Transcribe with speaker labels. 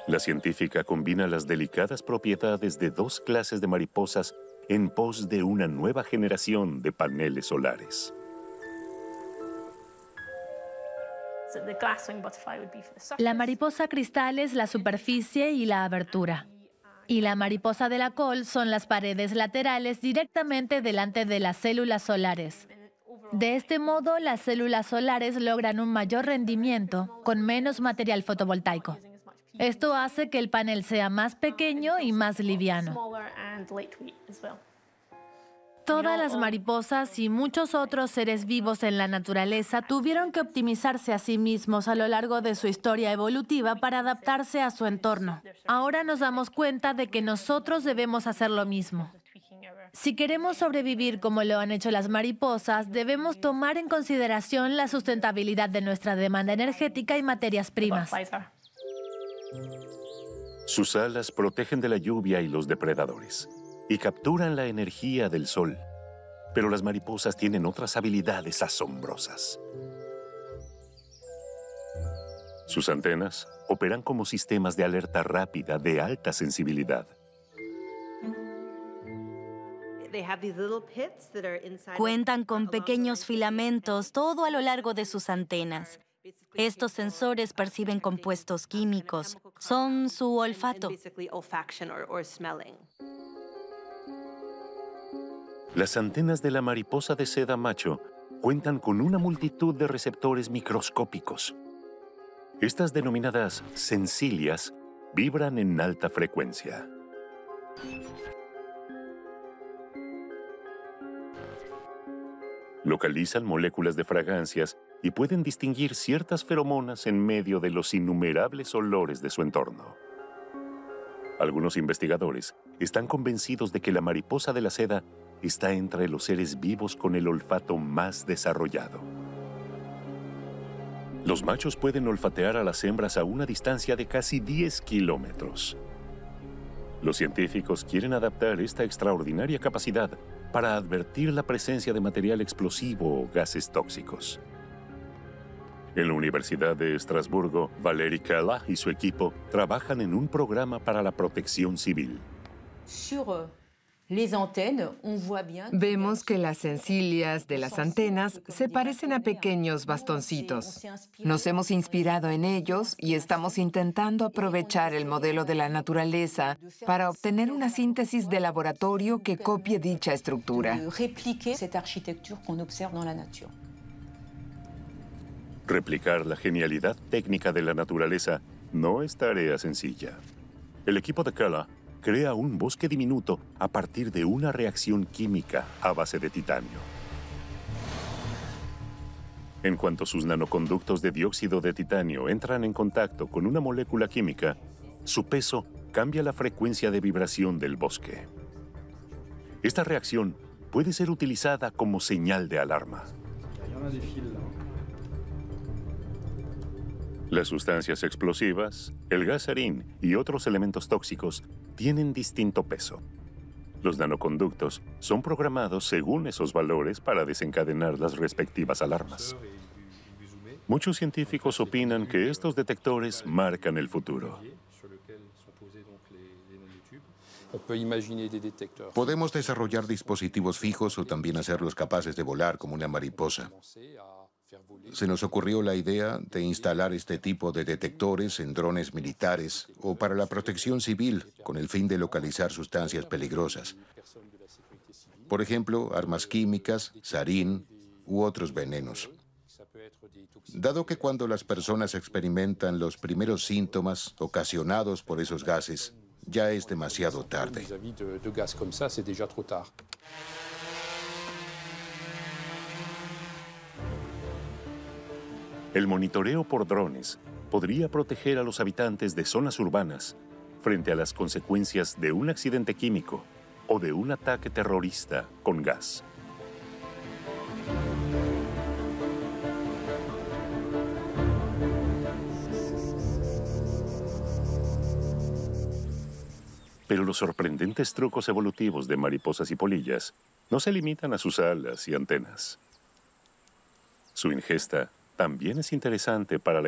Speaker 1: La científica combina las delicadas propiedades de dos clases de mariposas en pos de una nueva generación de paneles solares.
Speaker 2: La mariposa cristal es la superficie y la abertura. Y la mariposa de la col son las paredes laterales directamente delante de las células solares. De este modo, las células solares logran un mayor rendimiento con menos material fotovoltaico. Esto hace que el panel sea más pequeño y más liviano. Todas las mariposas y muchos otros seres vivos en la naturaleza tuvieron que optimizarse a sí mismos a lo largo de su historia evolutiva para adaptarse a su entorno. Ahora nos damos cuenta de que nosotros debemos hacer lo mismo. Si queremos sobrevivir como lo han hecho las mariposas, debemos tomar en consideración la sustentabilidad de nuestra demanda energética y materias primas.
Speaker 1: Sus alas protegen de la lluvia y los depredadores y capturan la energía del sol. Pero las mariposas tienen otras habilidades asombrosas. Sus antenas operan como sistemas de alerta rápida de alta sensibilidad.
Speaker 3: Cuentan con pequeños filamentos todo a lo largo de sus antenas. Estos sensores perciben compuestos químicos. Son su olfato.
Speaker 1: Las antenas de la mariposa de seda macho cuentan con una multitud de receptores microscópicos. Estas denominadas sensilias vibran en alta frecuencia. Localizan moléculas de fragancias y pueden distinguir ciertas feromonas en medio de los innumerables olores de su entorno. Algunos investigadores están convencidos de que la mariposa de la seda está entre los seres vivos con el olfato más desarrollado. Los machos pueden olfatear a las hembras a una distancia de casi 10 kilómetros. Los científicos quieren adaptar esta extraordinaria capacidad para advertir la presencia de material explosivo o gases tóxicos. En la Universidad de Estrasburgo, Valérie Cala y su equipo trabajan en un programa para la protección civil.
Speaker 4: Vemos que las encilias de las antenas se parecen a pequeños bastoncitos. Nos hemos inspirado en ellos y estamos intentando aprovechar el modelo de la naturaleza para obtener una síntesis de laboratorio que copie dicha estructura.
Speaker 1: Replicar la genialidad técnica de la naturaleza no es tarea sencilla. El equipo de Cala crea un bosque diminuto a partir de una reacción química a base de titanio. En cuanto sus nanoconductos de dióxido de titanio entran en contacto con una molécula química, su peso cambia la frecuencia de vibración del bosque. Esta reacción puede ser utilizada como señal de alarma. Las sustancias explosivas, el gas sarín y otros elementos tóxicos tienen distinto peso. Los nanoconductos son programados según esos valores para desencadenar las respectivas alarmas. Muchos científicos opinan que estos detectores marcan el futuro.
Speaker 5: Podemos desarrollar dispositivos fijos o también hacerlos capaces de volar como una mariposa. Se nos ocurrió la idea de instalar este tipo de detectores en drones militares o para la protección civil con el fin de localizar sustancias peligrosas. Por ejemplo, armas químicas, sarín u otros venenos. Dado que cuando las personas experimentan los primeros síntomas ocasionados por esos gases, ya es demasiado tarde.
Speaker 1: El monitoreo por drones podría proteger a los habitantes de zonas urbanas frente a las consecuencias de un accidente químico o de un ataque terrorista con gas. Pero los sorprendentes trucos evolutivos de mariposas y polillas no se limitan a sus alas y antenas. Su ingesta también es interesante para la